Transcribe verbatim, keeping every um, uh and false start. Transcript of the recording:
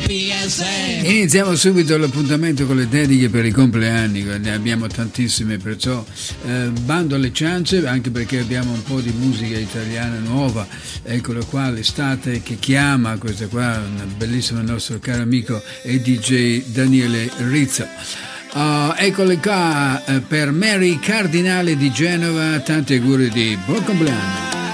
Iniziamo subito l'appuntamento con le dediche per i compleanni, ne abbiamo tantissime, perciò eh, bando alle ciance, anche perché abbiamo un po' di musica italiana nuova. Eccolo qua, l'estate che chiama, questa qua, una bellissima nostro caro amico e D J Daniele Rizzo. Uh, eccole qua uh, per Mary Cardinale di Genova, tanti auguri di buon compleanno.